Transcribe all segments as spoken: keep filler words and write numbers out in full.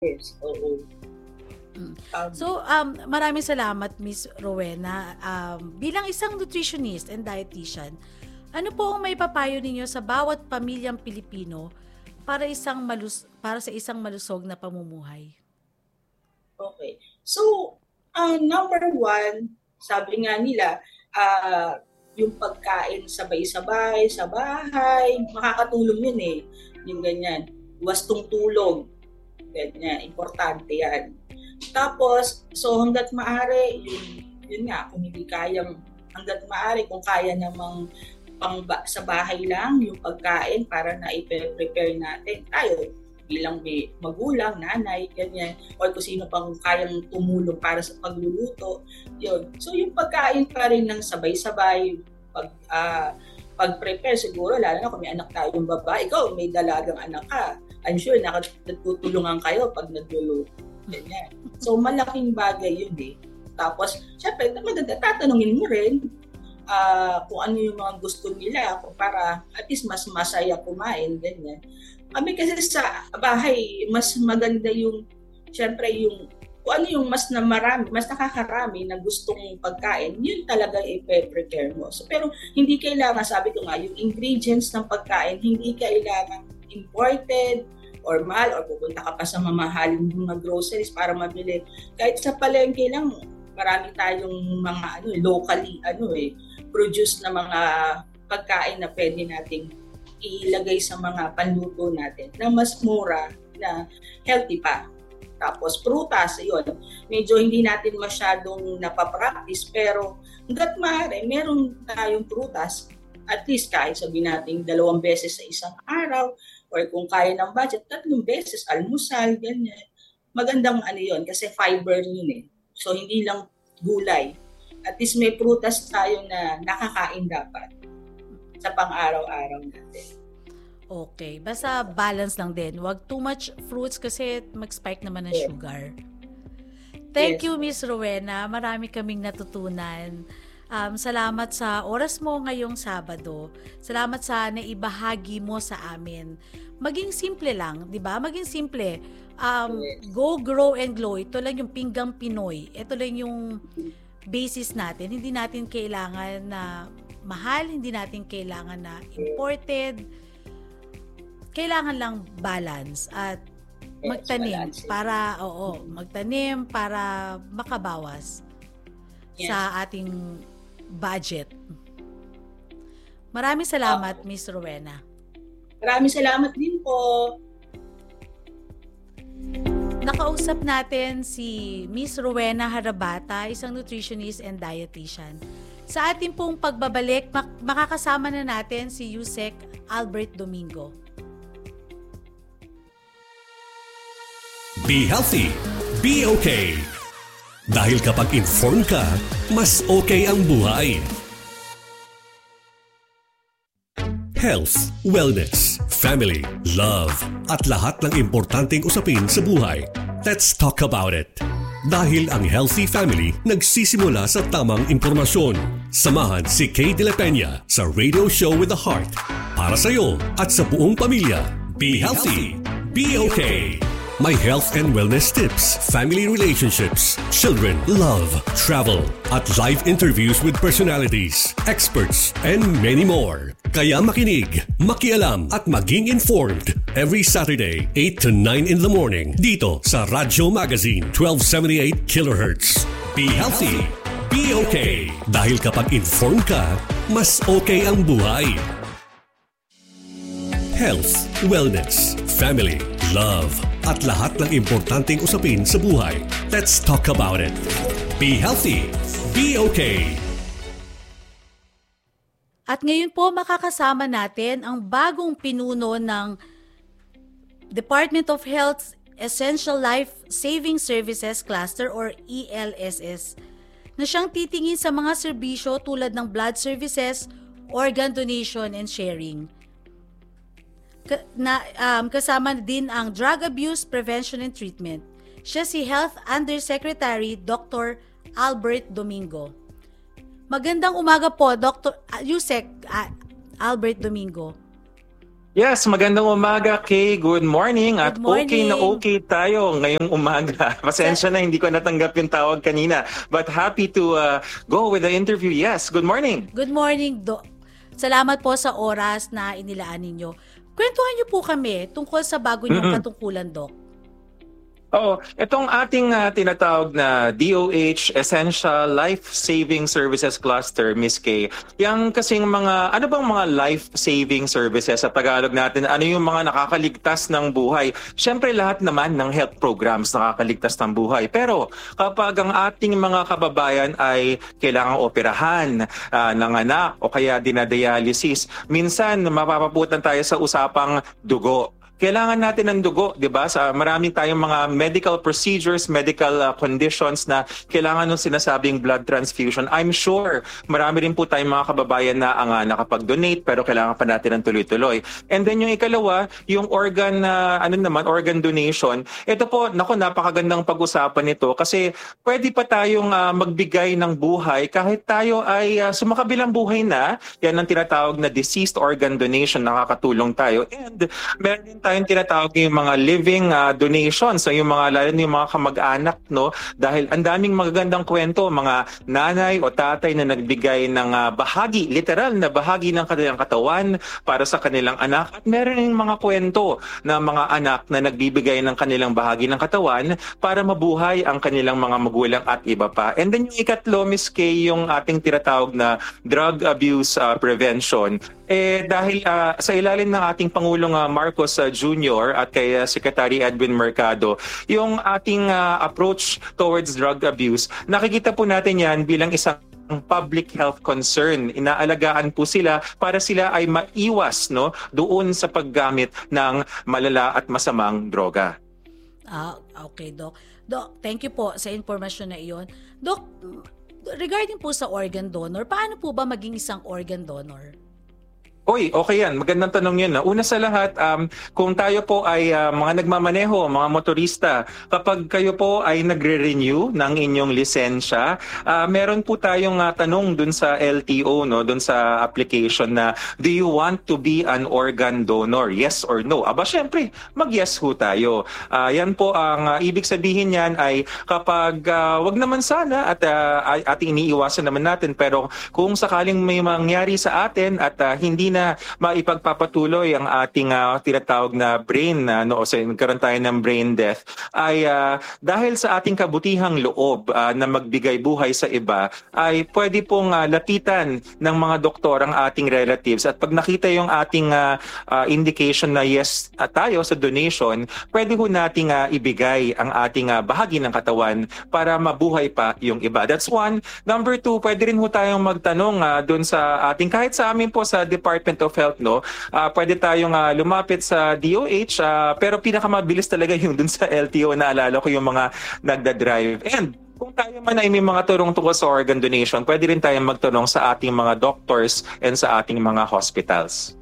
Yes, oo. Mm. Um, So, um, maraming salamat, Miss Rowena. Um, bilang isang nutritionist and dietitian, ano po ang may papayo ninyo sa bawat pamilyang Pilipino para isang malus para sa isang malusog na pamumuhay? okay. So, uh, number one, sabi nga nila, uh, yung pagkain sabay-sabay sa bahay, makakatulong yun eh. Yung ganyan. Wastong tulog. Ganyan. Importante yan. Tapos, so hanggat maaari, yun, yun nga, kung hindi kayang, hanggat maaari, kung kaya namang pang sa bahay lang yung pagkain para na i-prepare natin. Tayo, bilang may magulang, nanay, ganyan, o kung sino pang kayang tumulong para sa pagluluto, yun. So yung pagkain pa rin ng sabay-sabay, pag, uh, pag-prepare siguro, lalo na kung may anak tayong babae, ikaw may dalagang anak ka, I'm sure nakatutulungan kayo pag nagluluto. Ganyan. So malaking bagay yun eh. Tapos, syempre, maganda, tatanungin mo rin, Uh, kung ano yung mga gusto nila para at least mas masaya kumain, ganyan. Kami kasi sa bahay, mas maganda yung, syempre yung, kung ano yung mas na marami, mas nakakarami na gustong pagkain, yun talaga i-prepare mo. So, pero hindi kailangan, sabi ko nga, yung ingredients ng pagkain, hindi kailangan imported or mahal or pupunta ka pa sa mamahaling mga groceries para mabili. Kahit sa palengke lang, marami tayong mga ano, locally, ano eh, produce na mga pagkain na pwede nating ilagay sa mga panluto natin na mas mura, na healthy pa. Tapos prutas, yun, medyo hindi natin masyadong napapractice, pero hanggat maaari, meron tayong prutas, at least kahit sabihin natin dalawang beses sa isang araw, or kung kaya ng budget, tatlong beses, almusal, ganyan. Magandang ano yun, kasi fiber yun eh. So hindi lang gulay. At least may prutas tayo na nakakain dapat sa pang-araw-araw natin. Okay. Basta balance lang din. Huwag too much fruits kasi mag-spike naman ng yeah. sugar. Thank yes. you, Miss Rowena. Marami kaming natutunan. Um, salamat sa oras mo ngayong Sabado. Salamat sa naibahagi mo sa amin. Maging simple lang, di ba? Maging simple. Um, yes. Go, grow, and glow. Ito lang yung pinggang Pinoy. Ito lang yung basis natin. Hindi natin kailangan na mahal, hindi natin kailangan na imported. Kailangan lang balance at magtanim para oo, magtanim para makabawas yes. sa ating budget. Maraming salamat, oh. Miss Rowena. Maraming salamat din po. Nakausap natin si Miss Rowena Harabata, isang nutritionist and dietitian. Sa ating pong pagbabalik, mak- makakasama na natin si Yusek Albert Domingo. Be healthy, be okay. Dahil kapag informed ka, mas okay ang buhay. Health, wellness, family, love, at lahat ng importanteng usapin sa buhay. Let's talk about it. Dahil ang healthy family nagsisimula sa tamang impormasyon. Samahan si Kay De La Peña sa Radio Show with the Heart. Para sa iyo at sa buong pamilya. Be healthy, be okay. May health and wellness tips, family relationships, children, love, travel, at live interviews with personalities, experts, and many more. Kaya makinig, makialam, at maging informed every Saturday, eight to nine in the morning, dito sa Radyo Magazine, twelve seventy-eight kilohertz. Be healthy, be okay. Dahil kapag informed ka, mas okay ang buhay. Health, wellness, family, love, at lahat ng importanteng usapin sa buhay. Let's talk about it. Be healthy, be okay. At ngayon po makakasama natin ang bagong pinuno ng Department of Health Essential Life Saving Services Cluster or E L S S na siyang titingin sa mga serbisyo tulad ng blood services, organ donation and sharing. Na, um, kasama din ang Drug Abuse Prevention and Treatment. Siya si Health Undersecretary Doctor Albert Domingo. Magandang umaga po, Doctor Yusek uh, Albert Domingo. Yes, magandang umaga, Kay. Good morning. At Good morning. okay na okay tayo ngayong umaga. Pasensya na, hindi ko natanggap yung tawag kanina. But happy to uh, go with the interview. Yes, good morning. Good morning, Doc. Salamat po sa oras na inilaan ninyo. Kwentuhan niyo po kami tungkol sa bago niyong Mm-mm. katungkulan, Doc. Oo, itong ating uh, tinatawag na D O H Essential Life Saving Services Cluster, Miss Kay. Yang kasing mga, ano bang mga life saving services sa Tagalog natin? Ano yung mga nakakaligtas ng buhay? Siyempre lahat naman ng health programs nakakaligtas ng buhay. Pero kapag ang ating mga kababayan ay kailangang operahan uh, ng anak o kaya dinadialysis, minsan mapapaputan tayo sa usapang dugo. Kailangan natin ng dugo, 'di ba? Sa marami tayong mga medical procedures, medical uh, conditions na kailangan ng sinasabing blood transfusion. I'm sure marami rin po tayong mga kababayan na ang uh, nakapag-donate pero kailangan pa natin ng tuloy-tuloy. And then yung ikalawa, yung organ na uh, ano naman, organ donation. Ito po, nako, napakagandang pag-usapan nito kasi pwede pa tayong uh, magbigay ng buhay kahit tayo ay uh, sumakabilang buhay na. Yan ang tinatawag na deceased organ donation, nakakatulong tayo. And meron din tayong tinatawag yung mga living uh, donations, so yung mga lalo yung mga kamag-anak, no, dahil ang daming magagandang kwento, mga nanay o tatay na nagbigay ng uh, bahagi, literal na bahagi ng kanilang katawan para sa kanilang anak, at meron ring mga kwento na mga anak na nagbibigay ng kanilang bahagi ng katawan para mabuhay ang kanilang mga magulang at iba pa. And then yung ikatlo, Miss Kay, yung ating tinatawag na drug abuse uh, prevention. Eh dahil uh, sa ilalim ng ating Pangulong uh, Marcos uh, Junior at kay uh, Secretary Edwin Mercado, yung ating uh, approach towards drug abuse, nakikita po natin yan bilang isang public health concern. Inaalagaan po sila para sila ay maiwas, no, doon sa paggamit ng malala at masamang droga. Ah, okay, Doc. Doc, thank you po sa impormasyon na iyon. Doc, regarding po sa organ donor, paano po ba maging isang organ donor? Oy, okay yan. Magandang tanong yun. Na. Una sa lahat, um, kung tayo po ay uh, mga nagmamaneho, mga motorista, kapag kayo po ay nagre-renew ng inyong lisensya, uh, meron po tayong uh, tanong dun sa L T O, no, dun sa application na, do you want to be an organ donor? Yes or no? Aba, syempre, mag-yes ho tayo. Uh, yan po ang uh, ibig sabihin yan ay kapag, uh, wag naman sana at uh, ating iniiwasan naman natin, pero kung sakaling may mangyari sa atin at uh, hindi na maipagpapatuloy ang ating uh, tinatawag na brain na uh, no, o so, nagkaroon tayo ng brain death, ay uh, dahil sa ating kabutihang loob uh, na magbigay buhay sa iba, ay pwede pong uh, lapitan ng mga doktor ang ating relatives, at pag nakita yung ating uh, uh, indication na yes uh, tayo sa donation, pwede ho nating uh, ibigay ang ating uh, bahagi ng katawan para mabuhay pa yung iba. That's one. Number two, pwede rin ho tayong magtanong uh, dun sa ating, kahit sa amin po sa Department of Health, no, uh, pwede tayong uh, lumapit sa D O H, uh, pero pinakamabilis talaga yung dun sa L T O. Naalala ko yung mga nagda-drive. And kung tayo man ay may mga turong tungkol sa organ donation, pwede rin tayong magtanong sa ating mga doctors and sa ating mga hospitals.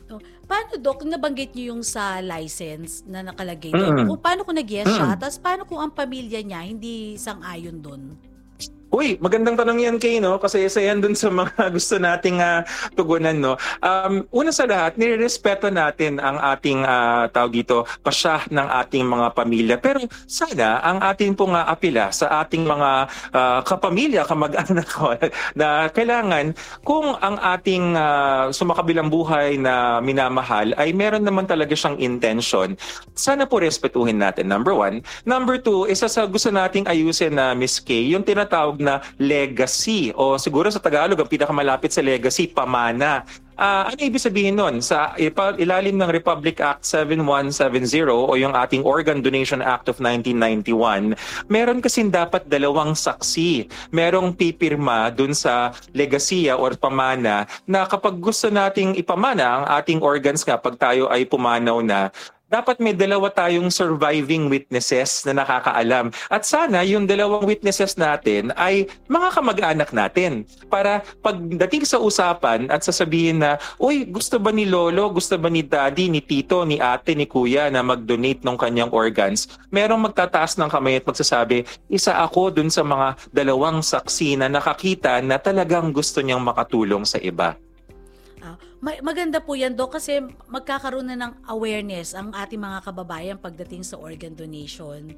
Paano, Doc, nabanggit niyo yung sa license na nakalagay Mm-mm. doon? Kung paano kung nag-yes siya, Mm-mm. tapos paano kung ang pamilya niya hindi sang-ayon doon? Uy, magandang tanong yan, Kay, no? Kasi isa yan dun sa mga gusto nating uh, tugunan, no? Um, una sa lahat, nirerespeto natin ang ating uh, tawag dito, pasya ng ating mga pamilya. Pero sana ang ating pong uh, apila sa ating mga uh, kapamilya, kamag-anak ko, na kailangan kung ang ating uh, sumakabilang buhay na minamahal ay meron naman talaga siyang intention, sana po respetuhin natin, number one. Number two, isa sa gusto nating ayusin na uh, Miss Kay, yung tinatawag na legacy, o siguro sa Tagalog ang pinakamalapit sa legacy, pamana. Uh, ano ibig sabihin nun? Sa ilalim ng Republic Act seven one seven zero o yung ating Organ Donation Act of nineteen ninety-one, meron kasing dapat dalawang saksi. Merong pipirma dun sa legasiya or pamana na kapag gusto nating ipamana ang ating organs nga pag tayo ay pumanaw na, dapat may dalawa tayong surviving witnesses na nakakaalam. At sana yung dalawang witnesses natin ay mga kamag-anak natin. Para pagdating sa usapan at sasabihin na, uy, gusto ba ni Lolo, gusto ba ni Daddy, ni Tito, ni Ate, ni Kuya na mag-donate ng kanyang organs, merong magtataas ng kamay at magsasabi, isa ako dun sa mga dalawang saksi na nakakita na talagang gusto niyang makatulong sa iba. Ma- maganda po yan, Dok, kasi magkakaroon na ng awareness ang ating mga kababayan pagdating sa organ donation.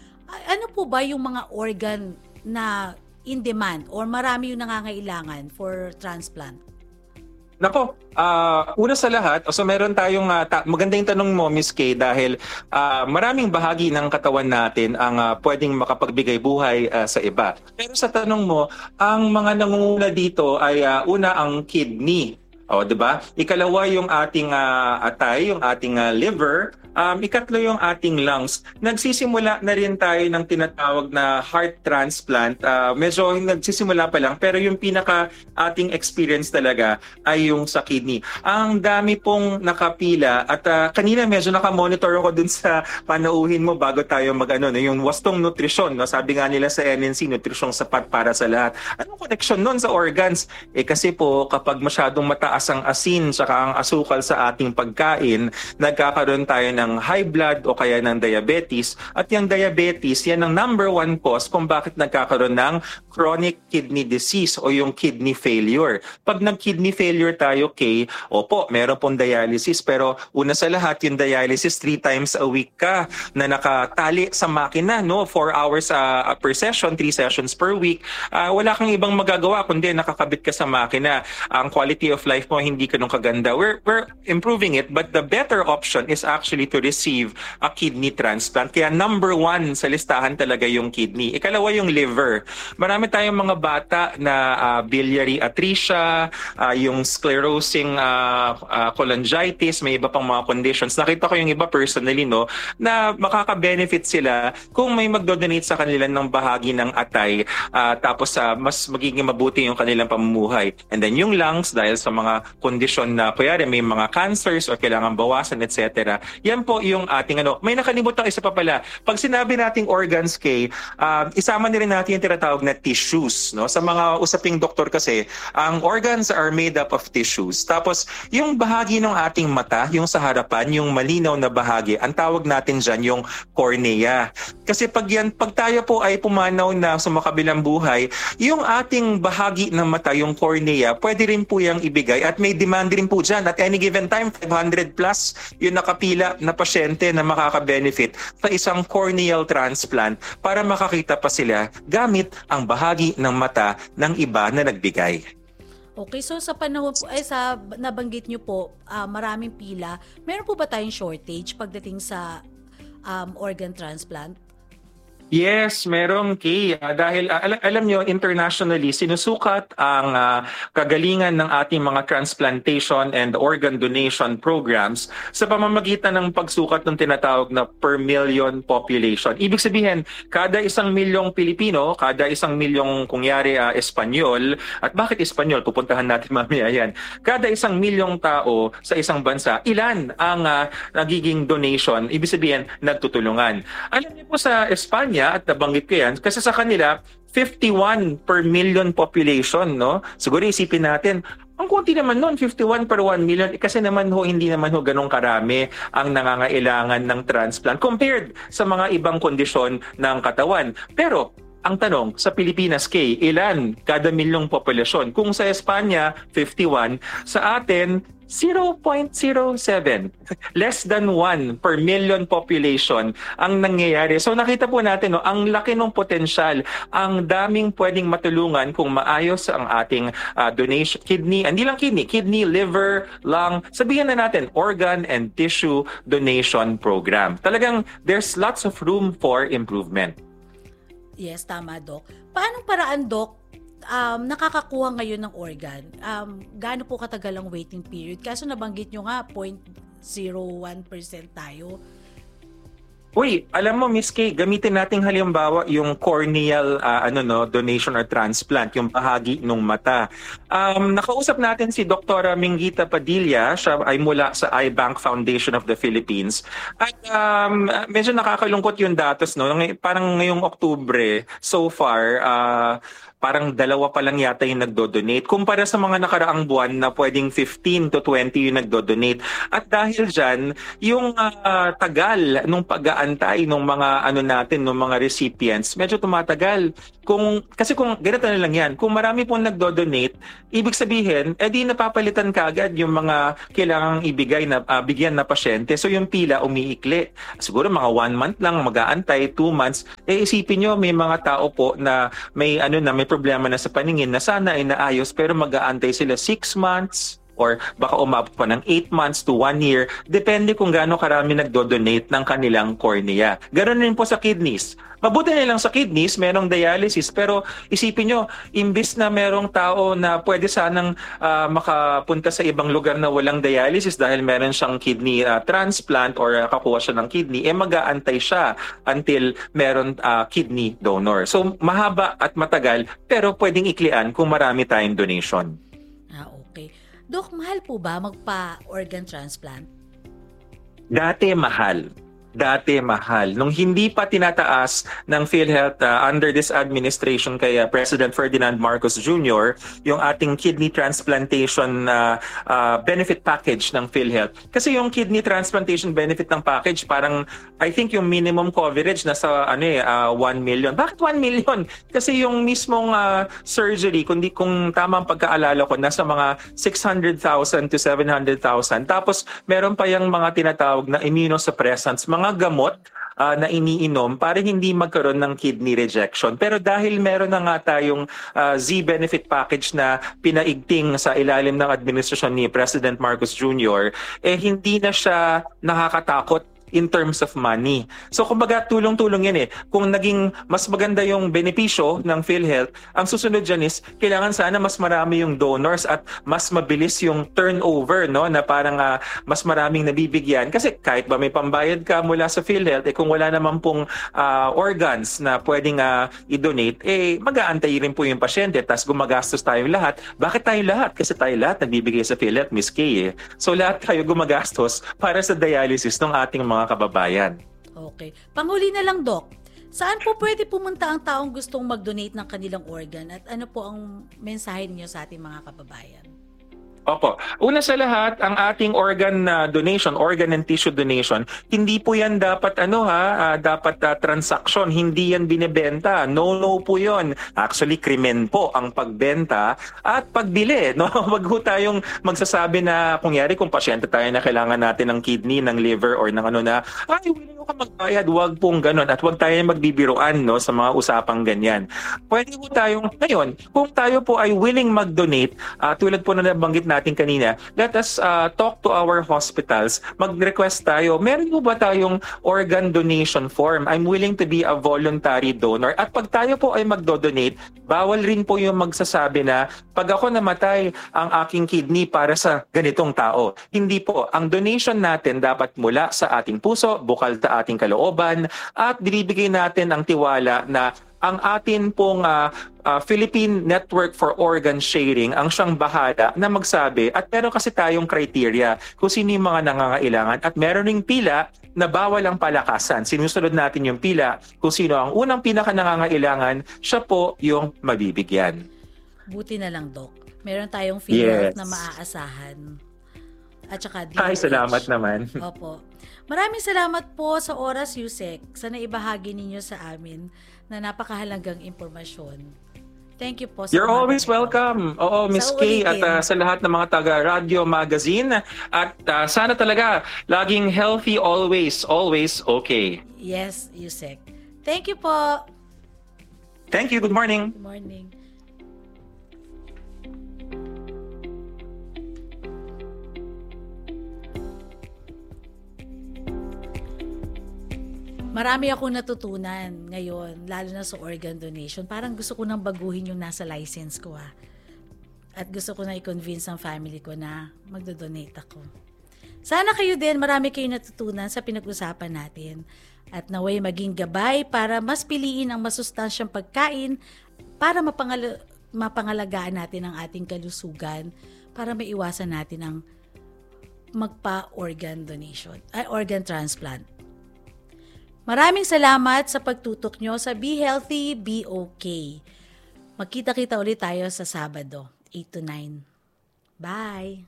A- ano po ba yung mga organ na in demand or marami yung nangangailangan for transplant? Nako, ah una sa lahat, so meron tayong uh, ta- magandang tanong mo, Miss Kay, dahil ah, maraming bahagi ng katawan natin ang ah, pwedeng makapagbigay buhay ah, sa iba. Pero sa tanong mo, ang mga nangunguna dito ay ah, una ang kidney. O, 'di ba? Ikalawa yung ating ah, atay, yung ating ah, liver. Um, ikatlo yung ating lungs. Nagsisimula na rin tayo ng tinatawag na heart transplant. Uh, medyo nagsisimula pa lang, pero yung pinaka ating experience talaga ay yung sa kidney. Ang dami pong nakapila at uh, kanina medyo nakamonitor ako dun sa panauhin mo bago tayo mag-ano, no, yung wastong nutrisyon. No? Sabi nga nila sa N N C, nutrisyong sapat para sa lahat. Anong connection nun sa organs? Eh kasi po, kapag masyadong mataas ang asin saka ang asukal sa ating pagkain, nagkakaroon tayo ng high blood o kaya ng diabetes. At yung diabetes, yan ang number one cause kung bakit nagkakaroon ng chronic kidney disease o yung kidney failure. Pag nag-kidney failure tayo, Kay, opo, meron pong dialysis, pero una sa lahat, yung dialysis, three times a week ka na nakatali sa makina, no? Four hours uh, per session, three sessions per week. Uh, wala kang ibang magagawa kundi nakakabit ka sa makina. Ang quality of life mo, hindi ka nung kaganda. We're, we're improving it, but the better option is actually to receive a kidney transplant. Kaya number one sa listahan talaga yung kidney. Ikalawa yung liver. Marami tayong mga bata na uh, biliary atresia, uh, yung sclerosing uh, uh, cholangitis, may iba pang mga conditions. Nakita ko yung iba personally, no, na makaka-benefit sila kung may magdodonate sa kanila ng bahagi ng atay, uh, tapos uh, mas magiging mabuti yung kanilang pamumuhay. And then yung lungs, dahil sa mga kondisyon na kuyari may mga cancers o kailangan bawasan, et cetera. Yan po yung ating ano. May nakalimutan isa pa pala. Pag sinabi nating organs, Kay, uh, isama na rin natin yung tinatawag na tissues. No? Sa mga usaping doktor kasi, ang organs are made up of tissues. Tapos, yung bahagi ng ating mata, yung sa harapan, yung malinaw na bahagi, ang tawag natin dyan yung cornea. Kasi pag, yan, pag tayo po ay pumanaw na sumakabilang buhay, yung ating bahagi ng mata, yung cornea, pwede rin po yung ibigay at may demand rin po dyan. At any given time, five hundred plus yung nakapila na pasyente na makaka-benefit sa isang corneal transplant para makakita pa sila gamit ang bahagi ng mata ng iba na nagbigay. Okay, so sa panahon po, ay sa nabanggit nyo po, uh, maraming pila, meron po ba tayong shortage pagdating sa um, organ transplant? Yes, meron, Kay. Uh, dahil uh, al- alam nyo, internationally, sinusukat ang uh, kagalingan ng ating mga transplantation and organ donation programs sa pamamagitan ng pagsukat ng tinatawag na per million population. Ibig sabihin, kada isang milyong Pilipino, kada isang milyong, kung yari, uh, Espanyol, at bakit Espanyol? Pupuntahan natin mamaya yan. Kada isang milyong tao sa isang bansa, ilan ang uh, nagiging donation? Ibig sabihin, nagtutulungan. Alam niyo po sa Espanya, at nabanggit ko yan, kasi sa kanila, fifty-one per million population, no? Siguro isipin natin, ang konti naman nun, fifty-one per one million, eh, kasi naman ho, hindi naman ho ganun karami ang nangangailangan ng transplant compared sa mga ibang kondisyon ng katawan. Pero, ang tanong, sa Pilipinas, Kay, ilan kada milyong populasyon? Kung sa Espanya, fifty-one, sa atin, zero point zero seven. Less than one per million population ang nangyayari. So nakita po natin, no, ang laki ng potensyal, ang daming pwedeng matulungan kung maayos ang ating uh, donation, kidney, hindi lang kidney, kidney, liver, lung, sabihin na natin, organ and tissue donation program. Talagang there's lots of room for improvement. Yes, tama, Doc. Paanong paraan, Doc, um, nakakakuha ngayon ng organ? Um, gaano po katagal ang waiting period? Kaso nabanggit nyo nga, zero point zero one percent tayo. Uy, alam mo, Miss Kay, gamitin nating halimbawa yung corneal uh, ano no, donation or transplant, yung bahagi ng mata. Um, nakausap natin si Doktora Minguita Padilla, siya ay mula sa Eye Bank Foundation of the Philippines. At um, medyo nakakalungkot yung datos, no? Parang ngayong Oktubre, so far, uh, parang dalawa pa lang yata yung nagdo-donate. Kumpara sa mga nakaraang buwan na pwedeng fifteen to twenty yung nagdo-donate. At dahil dyan, yung uh, tagal nung pag-aantay ng mga ano natin, ng mga recipients, medyo tumatagal. Kung, kasi kung ganito na lang yan, kung marami pong nagdo-donate, ibig sabihin, edi napapalitan kaagad yung mga kailangang ibigay na uh, bigyan na pasyente. So yung pila umiikli. Siguro mga one month lang mag-aantay, two months. Eh isipin nyo, may mga tao po na may ano na may problema na sa paningin na sana ay naayos pero mag-aantay sila six months or baka umabot pa ng eight months to one year. Depende kung gaano karami nagdo-donate ng kanilang cornea. Ganon rin po sa kidneys. Mabuti na lang sa kidneys, merong dialysis. Pero isipin nyo, imbis na merong tao na pwede sanang uh, makapunta sa ibang lugar na walang dialysis dahil meron siyang kidney uh, transplant or uh, kakuha siya ng kidney, eh mag-aantay siya until meron uh, kidney donor. So mahaba at matagal, pero pwedeng iklian kung marami tayong donation. Ah, okay. Dok, mahal po ba magpa-organ transplant? Dati mahal. Dati mahal. Nung hindi pa tinataas ng PhilHealth uh, under this administration kay uh, President Ferdinand Marcos Junior, yung ating kidney transplantation uh, uh, benefit package ng PhilHealth. Kasi yung kidney transplantation benefit ng package, parang I think yung minimum coverage nasa ano eh, uh, one million. Bakit one million? Kasi yung mismong uh, surgery, kung, di, kung tamang pagkaalala ko, nasa mga six hundred thousand to seven hundred thousand. Tapos meron pa yung mga tinatawag na immunosuppressants, mga gamot uh, na iniinom para hindi magkaroon ng kidney rejection. Pero dahil meron na nga tayong uh, Z-benefit package na pinaigting sa ilalim ng administrasyon ni President Marcos Junior, eh hindi na siya nakakatakot in terms of money. So kumbaga tulong-tulong yan eh. Kung naging mas maganda yung benepisyo ng PhilHealth, ang susunod dyan is kailangan sana mas marami yung donors at mas mabilis yung turnover, no, na parang uh, mas maraming nabibigyan. Kasi kahit ba may pambayad ka mula sa PhilHealth, eh kung wala naman pong uh, organs na pwedeng uh, i-donate, eh mag-aantay rin po yung pasyente tapos gumagastos tayong lahat. Bakit tayo lahat? Kasi tayo lahat nagbibigay sa PhilHealth, Miss Kay eh. So lahat tayo gumagastos para sa dialysis ng ating mga kababayan. Okay. Panghuli na lang, Doc. Saan po pwede pumunta ang taong gustong mag-donate ng kanilang organ at ano po ang mensahe niyo sa ating mga kababayan? Opo. Una sa lahat, ang ating organ uh, donation, organ and tissue donation, hindi po yan dapat ano ha, uh, dapat uh, transaction, hindi yan binebenta. No, no po yun. Actually, krimen po ang pagbenta at pagbili. No? Wag ho tayong magsasabi na, kunyari kung pasyente tayo na kailangan natin ng kidney, ng liver, or ng ano na, ay, willing ko magbayad, wag pong ganun. At wag tayong magbibiruan no, sa mga usapang ganyan. Pwede po tayong, ngayon, kung tayo po ay willing mag-donate, uh, tulad po na nabanggit natin kanina, let us uh, talk to our hospitals, mag-request tayo, meron po ba tayong organ donation form? I'm willing to be a voluntary donor. At pag tayo po ay magdo-donate, bawal rin po yung magsasabi na pag ako namatay, ang aking kidney para sa ganitong tao. Hindi po. Ang donation natin dapat mula sa ating puso, bukal sa ating kalooban, at binibigay natin ang tiwala na ang atin pong uh, uh, Philippine Network for Organ Sharing ang siyang bahala na magsabi, at meron kasi tayong criteria kung sino yung mga nangangailangan at meron ring pila na bawal ang palakasan. Sinusunod natin yung pila kung sino ang unang pinaka nangangailangan, siya po yung mabibigyan. Buti na lang, Doc. Meron tayong PhilHealth yes. na maaasahan. At saka D O H. Ay, salamat naman. Opo. Maraming salamat po sa oras, Yusek, sa naibahagi ninyo sa amin na napakahalagang impormasyon. Thank you po. Sa You're always po. welcome. Oo, Miss Kay, at uh, sa lahat ng mga taga-radio magazine. At uh, sana talaga, laging healthy always, always okay. Yes, Yusek. Thank you po. Thank you. Good morning. Good morning. Marami akong natutunan ngayon, lalo na sa organ donation. Parang gusto ko nang baguhin yung nasa license ko ah. At gusto ko na i-convince ang family ko na magdo-donate ako. Sana kayo din, marami kayong natutunan sa pinag-usapan natin. At naway maging gabay para mas piliin ang masustansyang pagkain para mapangala- mapangalagaan natin ang ating kalusugan para maiwasan natin ang magpa-organ donation, ay organ transplant. Maraming salamat sa pagtutok nyo sa Be Healthy, Be Okay. Magkita-kita ulit tayo sa Sabado, eight to nine. Bye!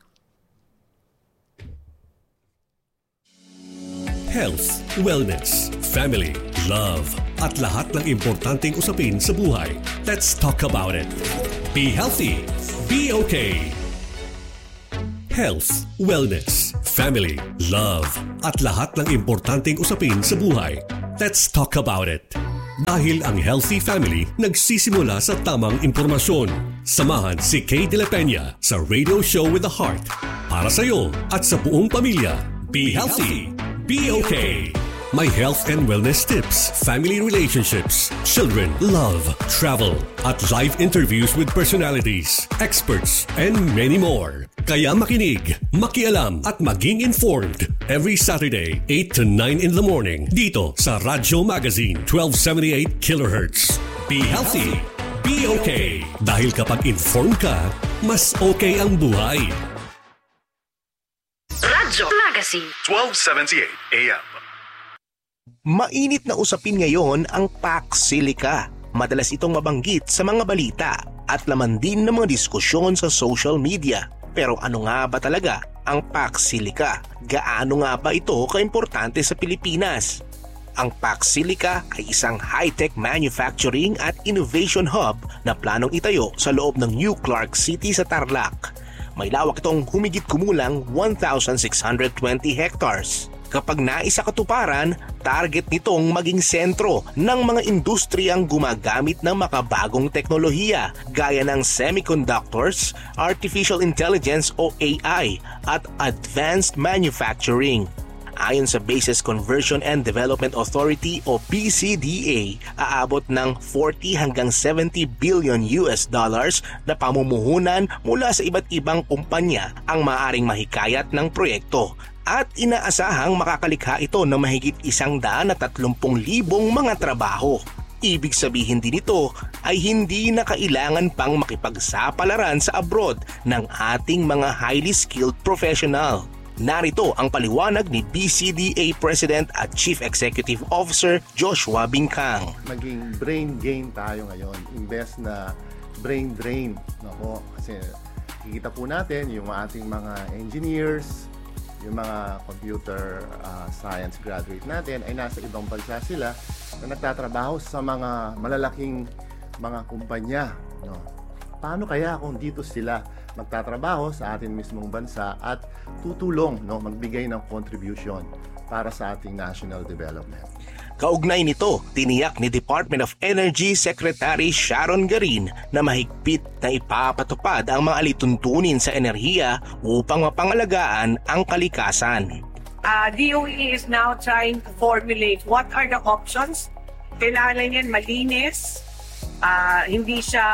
Health, wellness, family, love, at lahat ng importanteng usapin sa buhay. Let's talk about it. Be healthy. Be okay. Health, wellness, family, love, at lahat ng importanteng usapin sa buhay. Let's talk about it. Dahil ang healthy family nagsisimula sa tamang impormasyon. Samahan si Kay De La Peña sa Radio Show with a Heart. Para sa iyo at sa buong pamilya. Be healthy. Be okay. My health and wellness tips, family relationships, children, love, travel, at live interviews with personalities, experts, and many more. Kaya makinig, makialam, at maging informed every Saturday, eight to nine in the morning, dito sa Radyo Magazine, twelve seventy-eight kilohertz. Be healthy. Be okay. Dahil kapag informed ka, mas okay ang buhay. Radyo Magazine, twelve seventy-eight A M. Mainit na usapin ngayon ang Pax Silica. Madalas itong mabanggit sa mga balita at laman din ng mga diskusyon sa social media. Pero ano nga ba talaga ang Pax Silica? Gaano nga ba ito kaimportante sa Pilipinas? Ang Pax Silica ay isang high-tech manufacturing at innovation hub na planong itayo sa loob ng New Clark City sa Tarlac. May lawak itong humigit kumulang one thousand six hundred twenty hectares. Kapag naisakatuparan, target nitong maging sentro ng mga industriyang gumagamit ng makabagong teknolohiya gaya ng semiconductors, artificial intelligence o A I at advanced manufacturing. Ayon sa Bases Conversion and Development Authority o B C D A, aabot ng forty hanggang seventy billion U S dollars na pamumuhunan mula sa iba't ibang kumpanya ang maaaring mahikayat ng proyekto. At inaasahang makakalikha ito ng mahigit isang daan at tatlumpung libong mga trabaho. Ibig sabihin din ito ay hindi na kailangan pang makipagsapalaran sa abroad ng ating mga highly skilled professional. Narito ang paliwanag ni B C D A President at Chief Executive Officer Joshua Bingkang. Maging brain gain tayo ngayon, imbes na brain drain. Nako, kasi kikita po natin yung ating mga engineers, yung mga computer uh, science graduate natin ay nasa ibang bansa sila na nagtatrabaho sa mga malalaking mga kumpanya. No? Paano kaya kung dito sila magtatrabaho sa ating mismong bansa at tutulong, no, magbigay ng contribution para sa ating national development? Kaugnay nito, tiniyak ni Department of Energy Secretary Sharon Garin na mahigpit na ipapatupad ang mga alituntunin sa enerhiya upang mapangalagaan ang kalikasan. Uh, D O E is now trying to formulate what are the options. Kailangan yan malinis, uh, hindi siya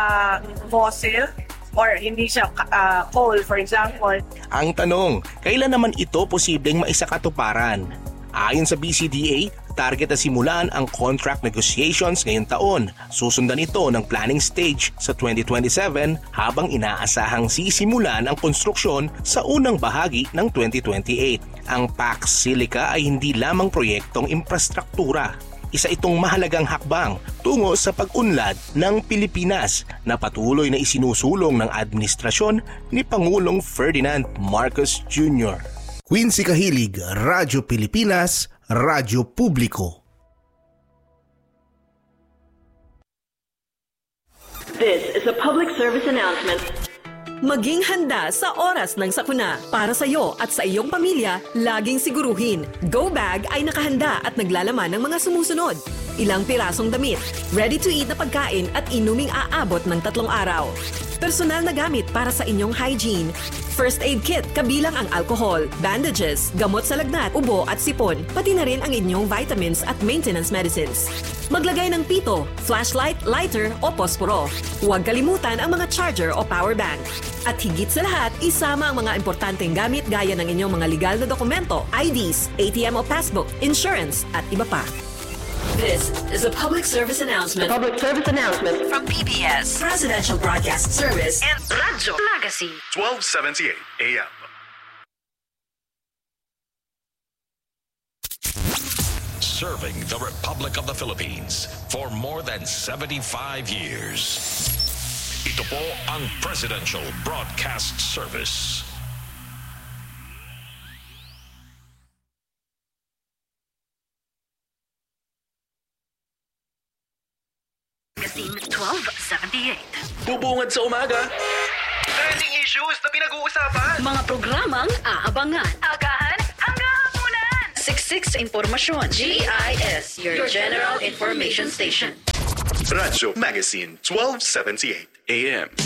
fossil, or hindi siya uh, coal, for example. Ang tanong, kailan naman ito posibleng maisakatuparan? Ayon sa B C D A, target na simulan ang contract negotiations ngayong taon. Susundan ito ng planning stage sa twenty twenty-seven habang inaasahang sisimulan ang konstruksyon sa unang bahagi ng twenty twenty-eight. Ang Pax Silica ay hindi lamang proyektong infrastruktura. Isa itong mahalagang hakbang tungo sa pag-unlad ng Pilipinas na patuloy na isinusulong ng administrasyon ni Pangulong Ferdinand Marcos Junior Quincy Kahilig, Radyo Pilipinas, Radyo Publiko. This is a public service announcement. Maging handa sa oras ng sakuna. Para sa iyo at sa iyong pamilya, laging siguruhin, Go Bag ay nakahanda at naglalaman ng mga sumusunod. Ilang pirasong damit, ready-to-eat na pagkain at inuming aabot ng tatlong araw. Personal na gamit para sa inyong hygiene. First aid kit kabilang ang alcohol, bandages, gamot sa lagnat, ubo at sipon, pati na rin ang inyong vitamins at maintenance medicines. Maglagay ng pito, flashlight, lighter o posporo. Huwag kalimutan ang mga charger o power bank. At higit sa lahat, isama ang mga importanteng gamit gaya ng inyong mga legal na dokumento, I Ds, A T M o passbook, insurance at iba pa. This is a public service announcement. Public service announcement from P B S, Presidential Broadcast Service, and Radyo Magazine, twelve seventy-eight A M. Serving the Republic of the Philippines for more than seventy-five years. Ito po ang Presidential Broadcast Service. Magazine twelve seventy-eight. Bubungad sa umaga. Trending issues na pinag-uusapan. Mga programang aabangan. Agahan hanggang hapunan. Siksik sa impormasyon. G I S, your, your General Information Station. Radyo Magazine twelve seventy-eight A M.